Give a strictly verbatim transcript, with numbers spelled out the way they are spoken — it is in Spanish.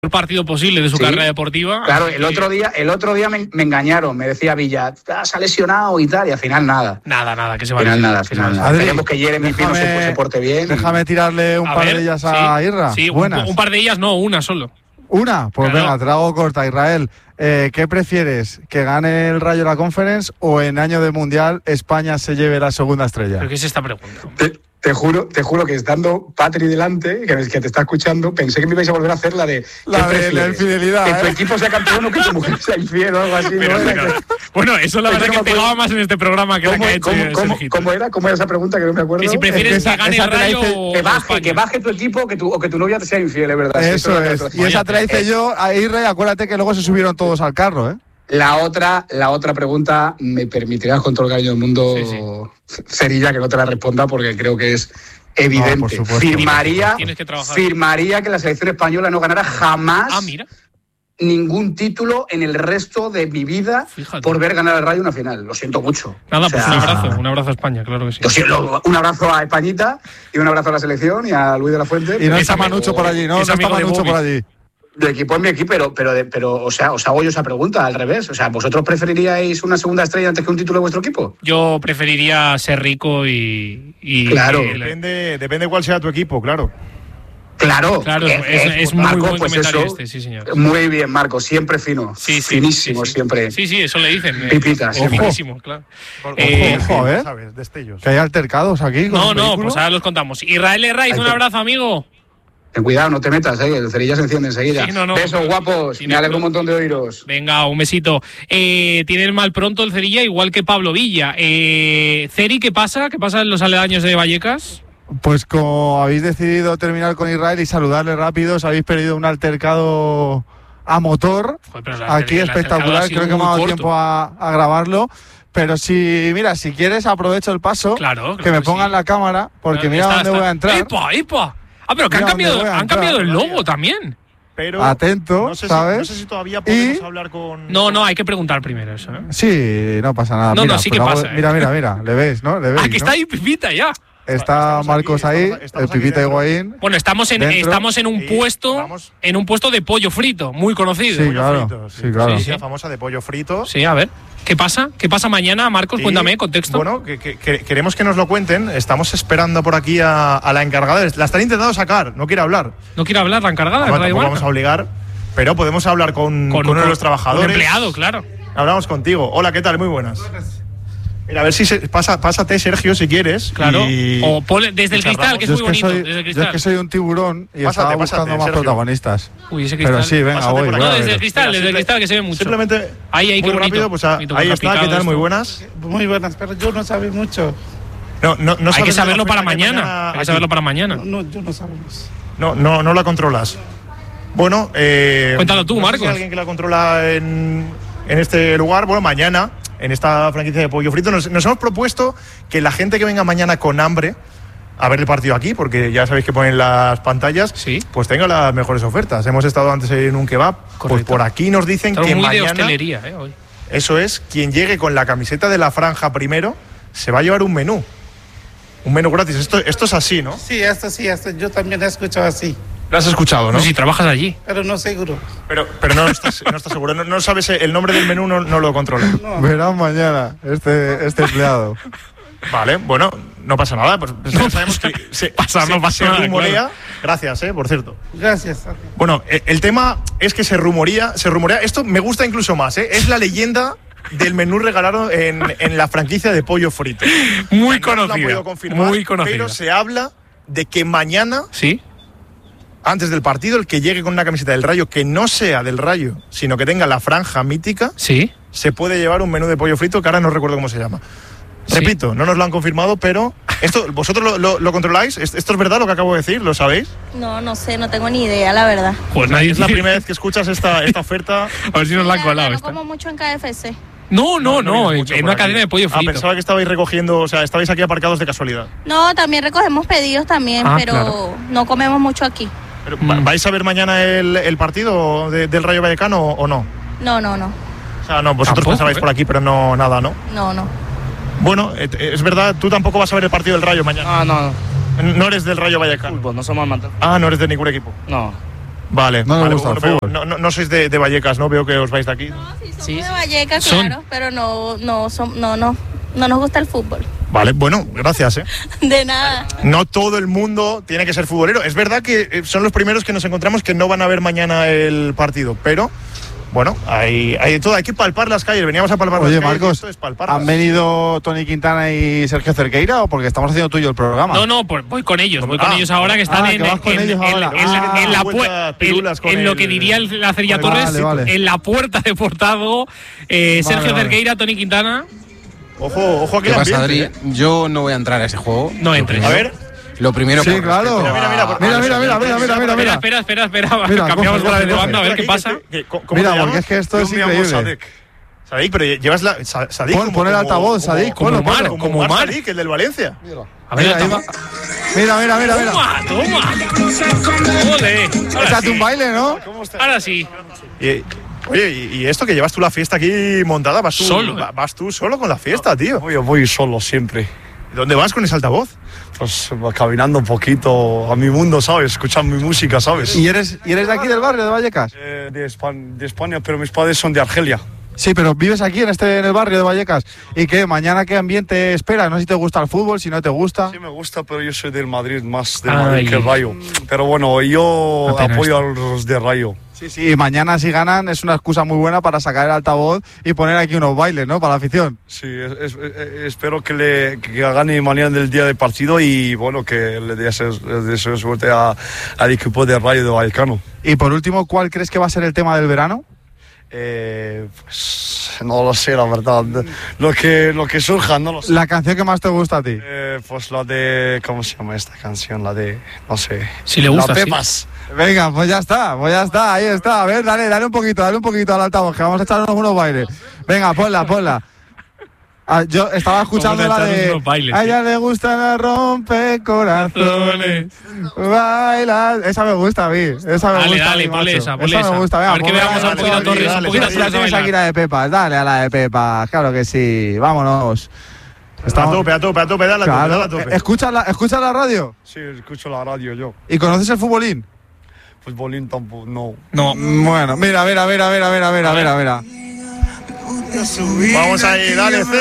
partido posible de su sí. carrera deportiva. Claro, el otro día, el otro día me, me engañaron, me decía Villa, ah, se ha lesionado y tal, y al final nada. Nada, nada, que se va al final a nada, al final nada. Esperemos que Jeremy Pino se, se porte bien. Déjame tirarle un a par ver, de ellas a sí, Irra. Sí, Buenas. Un, un par de ellas, no, una solo. ¿Una? Pues claro. Venga, te la hago corta. Israel, eh, ¿qué prefieres? ¿Que gane el Rayo la Conference o en año de Mundial España se lleve la segunda estrella? ¿Pero qué es esta pregunta? Te, te juro, te juro que estando Patri delante, que, que te está escuchando, pensé que me ibais a volver a hacer la de la de la infidelidad. Que ¿eh? tu equipo sea campeón o que tu mujer sea infiel o algo así. Pero, ¿no? pero, bueno, eso la verdad que pegaba más en este programa que la que ha hecho ¿cómo, cómo, ¿Cómo era? ¿Cómo era esa pregunta que no me acuerdo? Que si prefieres es que, que gane el Rayo o que baje, que baje tu equipo que tu, o que tu novia te sea infiel, es verdad. Eso, eso es. Y esa te la hice yo a Irra y acuérdate que luego se subieron todos al carro, ¿eh? La otra, la otra pregunta me permitirás con todo el cariño del mundo, sí, sí. Cerilla, que no te la responda porque creo que es evidente. No, firmaría, que firmaría que la selección española no ganara jamás ah, mira. ningún título en el resto de mi vida. Fíjate. Por ver ganar al Rayo una final. Lo siento mucho. Nada, o sea, pues un abrazo, un abrazo a España, claro que sí. Siento, un abrazo a Españita y un abrazo a la selección y a Luis de la Fuente. Y no está Manucho por allí, ¿no? No está Manucho por allí. De equipo en mi equipo, pero, pero, pero o sea, os hago yo esa pregunta al revés. O sea, ¿vosotros preferiríais una segunda estrella antes que un título de vuestro equipo? Yo preferiría ser rico y... y claro. Y depende, depende cuál sea tu equipo, claro. Claro, claro es, es, es muy Marco, buen pues comentario eso, este, sí señor. Muy bien, Marco, siempre fino, sí, sí, finísimo, sí, sí. siempre. Sí, sí, eso le dicen. Pipitas. Eh, finísimo, claro. Ojo, eh, ojo, ¿eh? ¿Sabes? Destellos. Que hay altercados aquí. Con no, no, vehículo. Pues ahora los contamos. Israel Herraiz, un abrazo, amigo. Ten cuidado, no te metas, ¿eh? El cerilla se enciende enseguida. Sí, no, no, Besos, guapos. Me alegro un montón de oíros. Venga, un besito. Eh, tiene el mal pronto el Cerilla, igual que Pablo Villa. Eh, Ceri, ¿qué pasa? ¿Qué pasa en los aledaños de Vallecas? Pues como habéis decidido terminar con Israel y saludarle rápido, os habéis perdido un altercado a motor. Joder, aquí espectacular, creo que me ha dado tiempo a, a grabarlo. Pero si, mira, si quieres aprovecho el paso, claro, que me que pongan sí. la cámara, porque claro, mira está, dónde está. voy a entrar. ¡Epa, epa! Ah, pero que han cambiado, han cambiado el logo también. Pero atento, no sé ¿sabes? Si, no sé si todavía podemos y... hablar con... No, no, hay que preguntar primero eso, ¿eh? Sí, no pasa nada. No, mira, no, sí pues que hago... pasa. ¿eh? Mira, mira, mira, le veis, ¿no? Le veis, ah, que ¿no? está ahí Pipita ya. Está estamos Marcos aquí, ahí, estamos, estamos el Pipita dentro. Higuaín. Bueno, estamos en, estamos en un puesto vamos. en un puesto de pollo frito, muy conocido. Sí, claro. Frito, sí, sí, claro. Sí, sí. La famosa de pollo frito. Sí, a ver. ¿Qué pasa? ¿Qué pasa mañana, Marcos? Y, Cuéntame, contexto. Bueno, que, que, que queremos que nos lo cuenten. Estamos esperando por aquí a, a la encargada. La están intentando sacar, no quiere hablar. ¿No quiere hablar la encargada? No, no vamos a obligar, pero podemos hablar con, con, con uno con, de los trabajadores. Un empleado, claro. Hablamos contigo. Hola, ¿qué tal? Muy buenas. Mira, a ver si se, pasa, pásate, Sergio, si quieres. Claro. Y, o pone, desde el cristal, que es muy bonito. Soy, desde el cristal. Yo es que soy un tiburón y pásate, estaba buscando pásate, más Sergio. protagonistas. Uy, ese cristal. Pero sí, venga, Pásate voy. No, voy desde el cristal, Mira, desde el cristal, que se ve mucho. Simplemente. Ahí, ahí, muy qué bonito. rápido, pues a, bonito, ahí está, ¿qué tal? esto. Muy buenas. Muy buenas, pero yo no sabía mucho. No, no, no Hay que sabes saberlo la para oferta que mañana. Hay que aquí. saberlo para mañana. No, no yo no sabemos. No, no, no la controlas. Bueno, eh, cuéntalo tú, no sé Marcos. Si hay alguien que la controla en, en este lugar. Bueno, mañana, en esta franquicia de pollo frito, nos, nos hemos propuesto que la gente que venga mañana con hambre a ver el partido aquí, porque ya sabéis que ponen las pantallas, sí. pues tenga las mejores ofertas. Hemos estado antes en un kebab, correcto. Pues por aquí nos dicen Estamos que muy mañana, de hostelería, eh, hoy. Eso es, quien llegue con la camiseta de la franja primero se va a llevar un menú. Un menú gratis. Esto, esto es así, ¿no? Sí, esto sí, esto yo también he escuchado así. Lo has escuchado, ¿no? No, si trabajas allí. Pero no seguro. Pero, pero no, estás, no estás seguro. No, no sabes el nombre del menú, no, no lo controla. No. Verán mañana este, este empleado. Vale, bueno, no pasa nada. Pues, pues ya sabemos que se, pasa, se, no pasa se nada, rumorea. claro. Gracias, eh, por cierto. Gracias. Bueno, el, el tema es que se rumorea, se rumorea. Esto me gusta incluso más, ¿eh? Es la leyenda del menú regalado en, en la franquicia de pollo frito. Muy no lo han conocida. podido confirmar, Muy conocida. Pero se habla de que mañana, ¿sí? antes del partido, el que llegue con una camiseta del Rayo que no sea del Rayo, sino que tenga la franja mítica, ¿sí? Se puede llevar un menú de pollo frito que ahora no recuerdo cómo se llama. ¿Sí? Repito, no nos lo han confirmado, pero esto ¿vosotros lo, lo, lo controláis? ¿Esto es verdad lo que acabo de decir? ¿Lo sabéis? No, no sé, no tengo ni idea, la verdad. Pues nadie es la primera vez que escuchas esta, esta oferta. A ver si nos la han colado. No esta. como mucho en K F C. No, no, no, no en, mucho en por una aquí. cadena de pollo frito. Ah, pensaba que estabais recogiendo, o sea, estabais aquí aparcados de casualidad. No, también recogemos pedidos también, Ah, pero claro. no comemos mucho aquí. Pero, ¿vais a ver mañana el, el partido de, del Rayo Vallecano o, o no? No, no, no. O sea, no, vosotros Tampoco, pensabais ¿eh? por aquí, pero no, nada, ¿no? No, no. Bueno, es verdad, tú tampoco vas a ver el partido del Rayo mañana. Ah, no, no. No eres del Rayo Vallecano. Fútbol, no somos amantes. Ah, no eres de ningún equipo. No. Vale, no, vale, gusta bueno, el pero no, no, no sois de, de Vallecas, ¿no? Veo que os vais de aquí. No, sí, somos Sí. de Vallecas, Son. claro, pero no, no, som- no, no, no nos gusta el fútbol. Vale, bueno, gracias, ¿eh? De nada. No todo el mundo tiene que ser futbolero. Es verdad que eh, son los primeros que nos encontramos que no van a ver mañana el partido, pero bueno, hay, hay de todo, hay que palpar las calles. Veníamos a palpar Oye, las calles. y Marcos, esto es palparlas. ¿han venido Tony Quintana y Sergio Cerqueira o porque estamos haciendo tuyo el programa? No, no, pues voy con ellos, voy con Ah, ellos ahora que están ah, en, que vas con en- ellos en- ahora. en la- Ah, en la vuelta pu- pirulas en- con en lo el- que diría el- la Cerilla Vale, Torres, vale. en la puerta de Portado, eh, Vale, Sergio vale. Cerqueira, Tony Quintana, Ojo, ojo aquí ¿Qué el pasa, ambiente, Adri? ¿eh? Yo no voy a entrar a ese juego. no entres. A ver, Lo primero Sí, por claro. respeto Mira, mira, a- mira, Mira, mira, mira, mira, mira, mira, mira. Espera, espera, espera, espera, Mira, cambiamos coge, otra vez de coge, banda, a ver qué Aquí, pasa. que- que- ¿cómo Mira, te porque llamas? es que esto Yo es me llamo increíble. Sadek. Sadik, pero llevas la. Sa- Sadik. Pon- como- pon el como- altavoz, como- Sadik, Como ponlo, Mar, ponlo. como Como Mar Mar. Sadik, el del Valencia. A ver, Mira, ahí toma, va. Mira, mira, mira, mira. toma, toma. Joder, ahora Échate sí. un baile, ¿no? ¿Cómo estás? Ahora sí. Y- Oye, y, y esto que llevas tú la fiesta aquí montada, vas tú Solo. va- vas tú solo con la fiesta, tío. Yo voy solo siempre. ¿Dónde vas con ese altavoz? Pues caminando un poquito a mi mundo, ¿sabes? Escuchando mi música, ¿sabes? ¿Y eres, ¿Y eres de aquí del barrio, de Vallecas? Eh, de, Espa- de España, pero mis padres son de Argelia. Sí, pero vives aquí en este en el barrio de Vallecas. ¿Y qué? ¿Mañana qué ambiente esperas? No sé si te gusta el fútbol, si no te gusta. Sí me gusta, pero yo soy del Madrid, más del Ay. Madrid que el Rayo. Pero bueno, yo Qué pena apoyo a los de Rayo. Sí, sí, y mañana si ganan es una excusa muy buena para sacar el altavoz y poner aquí unos bailes, ¿no? Para la afición. Sí, es- es- es- espero que, le, que gane mañana del día del partido y bueno, que le deseo, le deseo suerte a- al equipo de Rayo de Vallecano. Y por último, ¿cuál crees que va a ser el tema del verano? Eh, pues no lo sé, la verdad. Lo que, lo que surja, no lo sé. La canción que más te gusta a ti. Eh, pues la de. ¿Cómo se llama esta canción? La de. No sé. Si le gusta, La sí. Pepas. Venga, pues ya está, pues ya está, ahí está. A ver, dale, dale un poquito, dale un poquito al altavoz, que vamos a echarnos unos bailes. Venga, ponla, ponla. Ah, yo estaba escuchando Vamos a la echarnos de. unos bailes, A sí. ella le gustan los rompecorazones. Baila. Esa me gusta a mí. Esa me Dale, gusta. dale, a mí, ponle macho. esa, ponle esa. esa. me gusta. Venga, A ver que pues veamos venga, a un poquito dale, a Torres, dale, un poquito a dale. Torres Ya tienes a aquí bailar. la de Pepas, dale a la de Pepas. Claro que sí. Vámonos. A tope, a tope, a tope, dale a tope, Claro. dale a tope. ¿Escuchas la, ¿Escuchas la radio? Sí, escucho la radio yo. ¿Y conoces el futbolín? Futbolín tampoco, no. No. Bueno, mira, mira, mira, mira, mira, mira, mira, mira. Vamos ahí, dale, C.